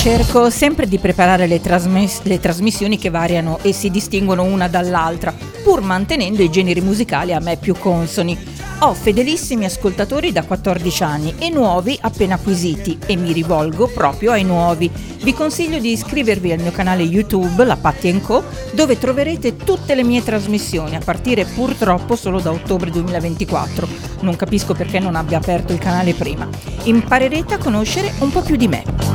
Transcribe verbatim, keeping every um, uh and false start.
Cerco sempre di preparare le, trasmes- le trasmissioni che variano e si distinguono una dall'altra, pur mantenendo i generi musicali a me più consoni. Ho fedelissimi ascoltatori da quattordici anni e nuovi appena acquisiti, e mi rivolgo proprio ai nuovi. Vi consiglio di iscrivervi al mio canale YouTube, La Patti and Co, dove troverete tutte le mie trasmissioni, a partire purtroppo solo da ottobre duemilaventiquattro. Non capisco perché non abbia aperto il canale prima. Imparerete a conoscere un po' più di me.